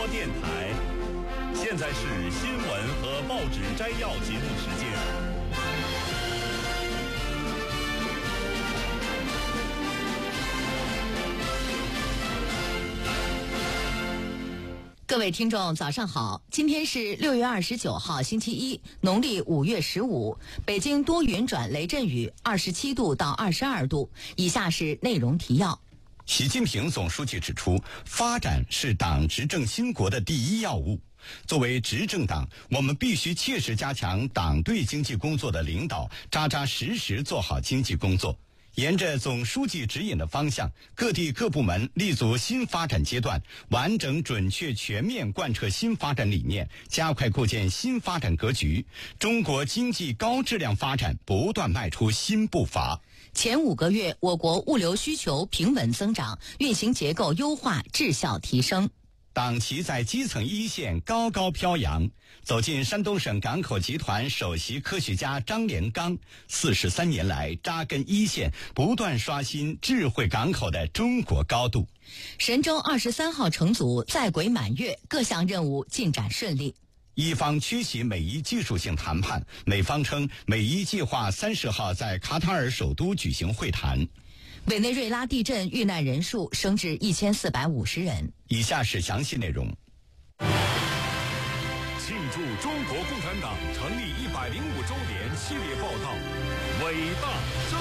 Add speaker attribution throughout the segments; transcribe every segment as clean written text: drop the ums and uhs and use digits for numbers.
Speaker 1: 播电台。现在是新闻和报纸摘要节目时间。
Speaker 2: 各位听众早上好，今天是6月29号星期一，农历5月15，北京多云转雷阵雨，27度到22度。以下是内容提要。
Speaker 3: 习近平总书记指出，发展是党执政兴国的第一要务。作为执政党，我们必须切实加强党对经济工作的领导，扎扎实实做好经济工作。沿着总书记指引的方向，各地各部门立足新发展阶段，完整准确全面贯彻新发展理念，加快构建新发展格局，中国经济高质量发展不断迈出新步伐。
Speaker 2: 前5个月，我国物流需求平稳增长，运行结构优化，质效提升。
Speaker 3: 党旗在基层一线高高飘扬，走进山东省港口集团首席科学家张连刚，43年来扎根一线，不断刷新智慧港口的中国高度。
Speaker 2: 神舟23号乘组在轨满月，各项任务进展顺利。
Speaker 3: 一方缺席美伊技术性谈判，美方称美伊计划30号在卡塔尔首都举行会谈。
Speaker 2: 委内瑞拉地震遇难人数升至1450人。
Speaker 3: 以下是详细内容。
Speaker 1: 庆祝中国共产党成立105周年系列报道，伟大征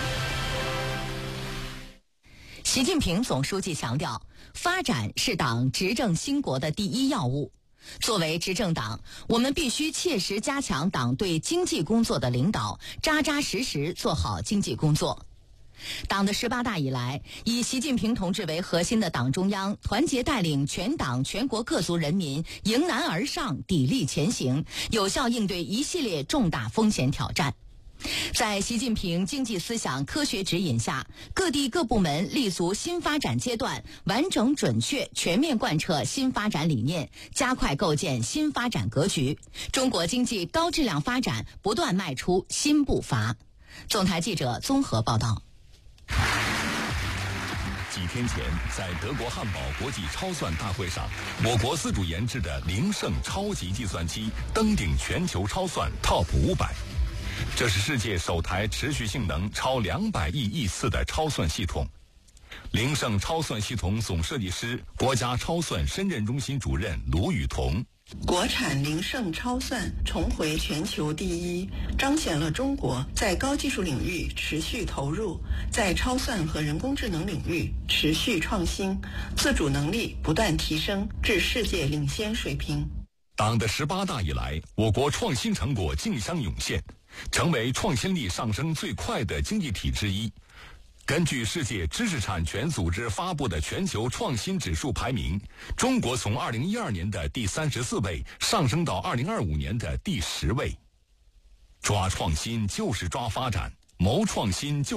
Speaker 1: 程。
Speaker 2: 习近平总书记强调，发展是党执政兴国的第一要务。作为执政党，我们必须切实加强党对经济工作的领导，扎扎实实做好经济工作。党的18大以来，以习近平同志为核心的党中央团结带领全党全国各族人民迎难而上，砥砺前行，有效应对一系列重大风险挑战。在习近平经济思想科学指引下，各地各部门立足新发展阶段，完整准确全面贯彻新发展理念，加快构建新发展格局，中国经济高质量发展不断迈出新步伐。总台记者综合报道。
Speaker 1: 几天前，在德国汉堡国际超算大会上，我国自主研制的灵盛超级计算机登顶全球超算 TOP 500。这是世界首台持续性能超200亿亿次的超算系统。灵盛超算系统总设计师、国家超算深圳中心主任卢雨桐。
Speaker 4: 国产灵盛超算重回全球第一，彰显了中国在高技术领域持续投入，在超算和人工智能领域持续创新，自主能力不断提升至世界领先水平。
Speaker 1: 党的18大以来，我国创新成果竞相涌现，成为创新力上升最快的经济体之一。根据世界知识产权组织发布的全球创新指数排名，中国从2012年的第34位上升到2025年的第10位。抓创新就是抓发展，谋创新